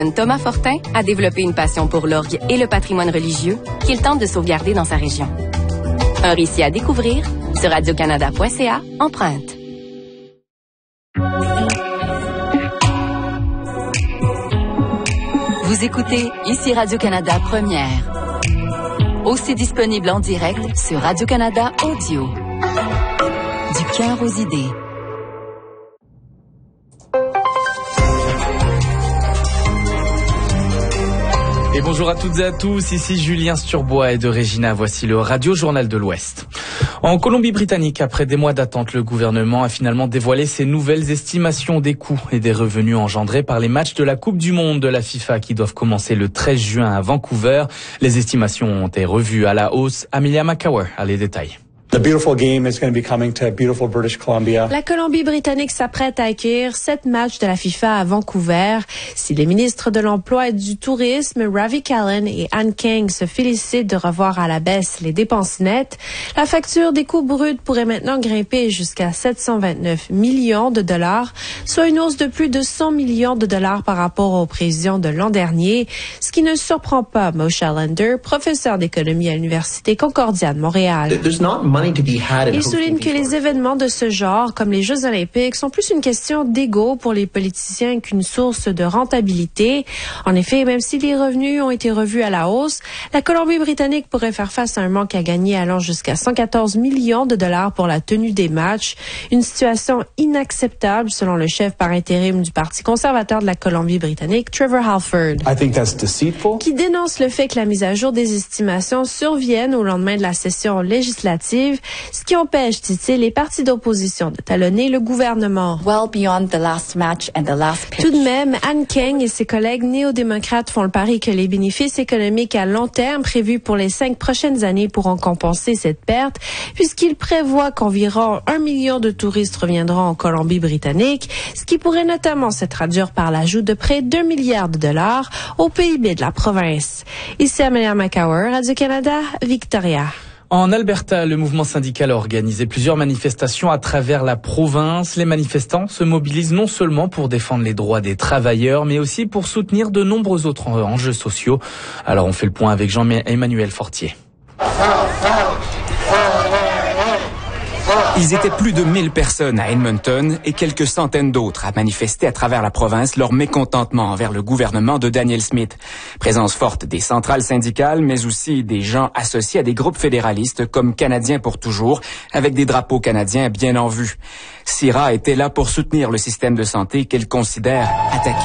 Thomas Fortin a développé une passion pour l'orgue et le patrimoine religieux qu'il tente de sauvegarder dans sa région. Un récit à découvrir sur radiocanada.ca empreinte. Vous écoutez ici Radio-Canada Première. Aussi disponible en direct sur Radio-Canada Audio. Du cœur aux idées. Et bonjour à toutes et à tous, ici Julien Sturbois et de Regina, voici le Radio Journal de l'Ouest. En Colombie-Britannique, après des mois d'attente, le gouvernement a finalement dévoilé ses nouvelles estimations des coûts et des revenus engendrés par les matchs de la Coupe du Monde de la FIFA qui doivent commencer le 13 juin à Vancouver. Les estimations ont été revues à la hausse. Amelia McCower a les détails. The beautiful game is going to be coming to beautiful British Columbia. La Colombie-Britannique s'apprête à accueillir 7 matchs de la FIFA à Vancouver. Si les ministres de l'Emploi et du Tourisme, Ravi Kahlon et Anh Keng, se félicitent de revoir à la baisse les dépenses nettes, la facture des coûts bruts pourrait maintenant grimper jusqu'à 729 millions de dollars, soit une hausse de plus de 100 millions de dollars par rapport aux prévisions de l'an dernier, ce qui ne surprend pas Moshe Allender, professeur d'économie à l'Université Concordia de Montréal. Il souligne que les événements de ce genre, comme les Jeux olympiques, sont plus une question d'ego pour les politiciens qu'une source de rentabilité. En effet, même si les revenus ont été revus à la hausse, la Colombie-Britannique pourrait faire face à un manque à gagner allant jusqu'à 114 millions de dollars pour la tenue des matchs. Une situation inacceptable selon le chef par intérim du Parti conservateur de la Colombie-Britannique, Trevor Halford, qui dénonce le fait que la mise à jour des estimations survienne au lendemain de la session législative, ce qui empêche, dit-il, les partis d'opposition de talonner le gouvernement. Well beyond the last match and the last pitch. Tout de même, Anh Keng et ses collègues néo-démocrates font le pari que les bénéfices économiques à long terme prévus pour les 5 prochaines années pourront compenser cette perte, puisqu'ils prévoient qu'environ 1 million de touristes reviendront en Colombie-Britannique, ce qui pourrait notamment se traduire par l'ajout de près d'1 milliard de dollars au PIB de la province. Ici Amelia McCower, Radio-Canada, Victoria. En Alberta, le mouvement syndical a organisé plusieurs manifestations à travers la province. Les manifestants se mobilisent non seulement pour défendre les droits des travailleurs, mais aussi pour soutenir de nombreux autres enjeux sociaux. Alors on fait le point avec Jean-Emmanuel Fortier. Ils étaient plus de 1000 personnes à Edmonton et quelques centaines d'autres à manifester à travers la province leur mécontentement envers le gouvernement de Danielle Smith. Présence forte des centrales syndicales, mais aussi des gens associés à des groupes fédéralistes comme Canadiens pour toujours, avec des drapeaux canadiens bien en vue. Syrah était là pour soutenir le système de santé qu'elle considère attaqué.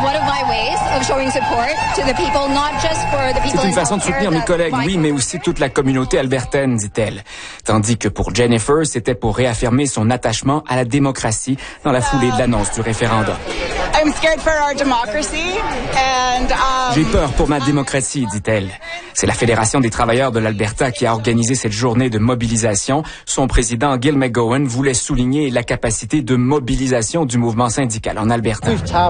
C'est une façon de soutenir mes collègues, oui, mais aussi toute la communauté albertaine, dit-elle. Tandis que pour Jennifer, c'était pour réaffirmer son attachement à la démocratie dans la foulée de l'annonce du référendum. J'ai peur pour ma démocratie, dit-elle. C'est la Fédération des travailleurs de l'Alberta qui a organisé cette journée de mobilisation. Son président, Gil McGowan, voulait souligner la capacité de mobilisation du mouvement syndical en Alberta.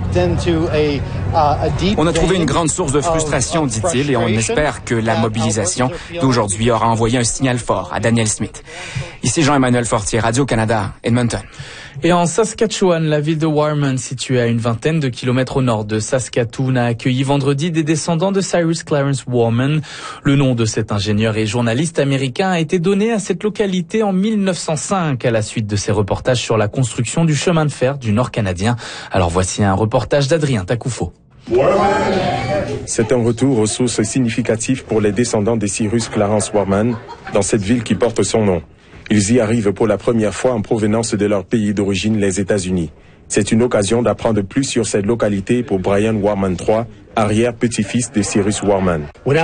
On a trouvé une grande source de frustration, dit-il, et on espère que la mobilisation d'aujourd'hui aura envoyé un signal fort à Danielle Smith. Ici Jean-Emmanuel Fortier, Radio-Canada, Edmonton. Et en Saskatchewan, la ville de Warman, située à une vingtaine de kilomètres au nord de Saskatoon, a accueilli vendredi des descendants de Cyrus Clarence Warman. Le nom de cet ingénieur et journaliste américain a été donné à cette localité en 1905 à la suite de ses reportages sur la construction du chemin de fer du Nord canadien. Alors voici un reportage d'Adrien Takoufo. C'est un retour aux sources significatives pour les descendants de Cyrus Clarence Warman dans cette ville qui porte son nom. Ils y arrivent pour la première fois en provenance de leur pays d'origine, les États-Unis. C'est une occasion d'apprendre plus sur cette localité pour Brian Warman III, arrière-petit-fils de Cyrus Warman.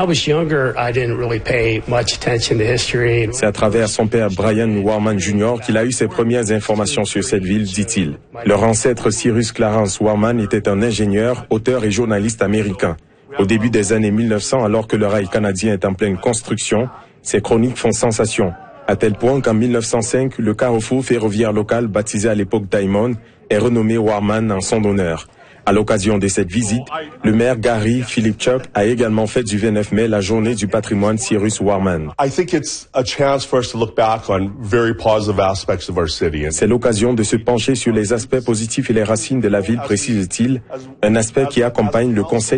C'est à travers son père Brian Warman Jr. qu'il a eu ses premières informations sur cette ville, dit-il. Leur ancêtre Cyrus Clarence Warman était un ingénieur, auteur et journaliste américain. Au début des années 1900, alors que le rail canadien est en pleine construction, ses chroniques font sensation. À tel point qu'en 1905, le carrefour ferroviaire local, baptisé à l'époque Diamond, est renommé Warman en son honneur. À l'occasion de cette visite, le maire Gary Philipchuk a également fait du 29 mai la journée du patrimoine Cyrus Warman. C'est l'occasion de se pencher sur les aspects positifs et les racines de la ville, précise-t-il, un aspect qui accompagne le conseil